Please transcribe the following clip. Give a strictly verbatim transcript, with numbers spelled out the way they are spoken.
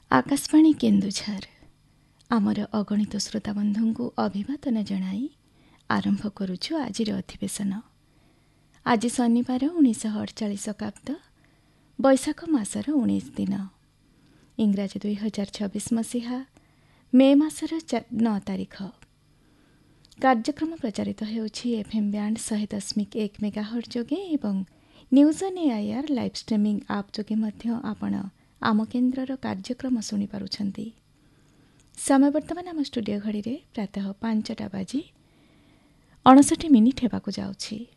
आकाशवाणी केन्दुझर आमर अगणित श्रोताबंधु को अभिवादन जणाई आरंभ करुछु आजिर अधिवेशन। आज शनिवार उन्नीस अड़चाश शताब्द बैशाख मासर उन्नीस दिन इंग्राजी दुई हजार छब्बीस मसीहा मे मासर नौ तारीख। कार्यक्रम प्रचारित होउछि एफएम बैंड सौ दशमिक एक मेगाहर्ट्ज जोगे एवं news on AIR live streaming आप जोगे मध्य आपण आम केन्द्रर कार्यक्रम शुणी पारुछंती। समय वर्तमान आम स्टूडियो घड़ी रे प्रातः पांचटा बाजी अणसठ मिनिट हेबाकु जाउछि।